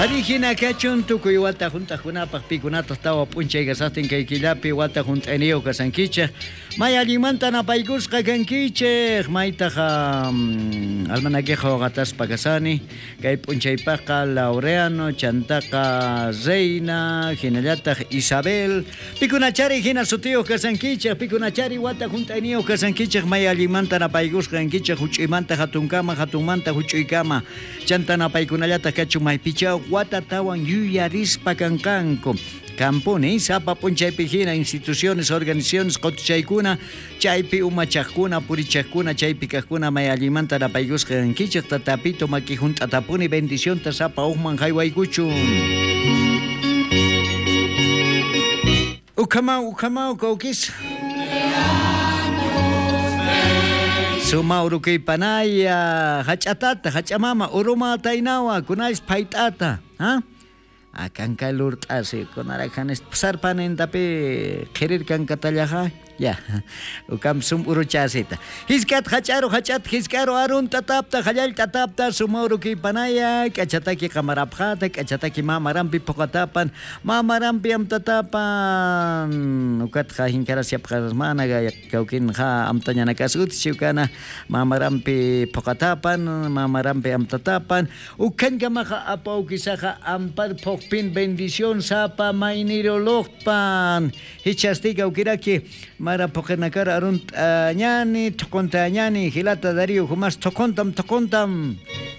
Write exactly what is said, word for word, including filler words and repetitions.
Harijina kachun tukuy wata junta junapaq pikunata tawa p'unchay gasastin kay killapi wata junt'aniyo kasankichej may allimanta napaykusqa kankichej maytaqa um, almanaquiqa waqataspa kasani kay p'unchaypaqa Laureano chantaqa Reina hinallataq Isabel pikunachari hina sutiyuq kasankichej pikunachari wata junt'aniyo kasankichej may allimanta napaykusqa kankichej huch'imanta hatunkama hatunmanta huch'uykama chanta napaykunallataq kachu maypichaw watatawan yuyarispa kankanku Campuni, sapa punchaypi hina instituciones, organizaciones, qotuchaykuna, chaypi umachaqkuna, purichaqkuna, chaypi kaqkuna may allimanta napaykusqa kankichej tatapito maki hunt'atapuni bendicionta sapa uqman haywaykuchu. Ukamau, ukamau, kawkis. Suma urukay panaya, hach'atata, hach'amama, uruma taynawa, kunais payt'ata, ha? Akan kalur t'asi, kunara kanis sarpanen tapi qirir kan katallaja, ya, ukam sum uruchasita. Hiskat hach'aru hach'at, hiskaro arun tatapta, hallal tatapta, suma urukay panaya, kachataki kamarapjata, kachataki mamarampi pokatapan, mamarampi am tatapan, ukat ha hinkara siap mana gaya kaukin ha am tanya nakasut siukana, mamarampi pokatapan, mamarampi am tatapan, ukan kamaka apau kisaka ampar pok pin bendición sapa mainiro lokpan hichastika ukiraki mara pokenakar arunt anyani tokonta anyani hilata dario humas tokontam tokontam